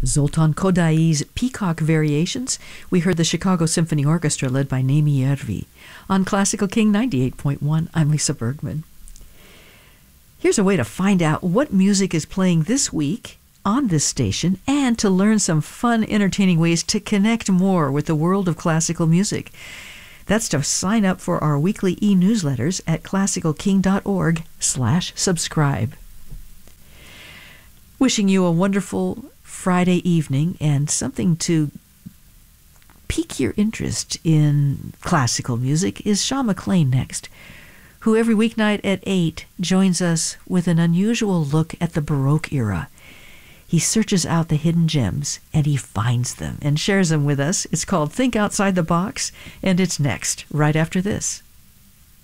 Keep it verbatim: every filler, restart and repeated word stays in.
Zoltan Kodai's Peacock Variations. We heard the Chicago Symphony Orchestra led by Naomi Järvi. On Classical King ninety-eight point one, I'm Lisa Bergman. Here's a way to find out what music is playing this week on this station and to learn some fun, entertaining ways to connect more with the world of classical music. That's to sign up for our weekly e-newsletters at classicalking.org slash subscribe. Wishing you a wonderful Friday evening and something to pique your interest in classical music is Sean McLean next, who every weeknight at eight joins us with an unusual look at the Baroque era. He searches out the hidden gems and he finds them and shares them with us. It's called Think Outside the Box, and it's next, right after this.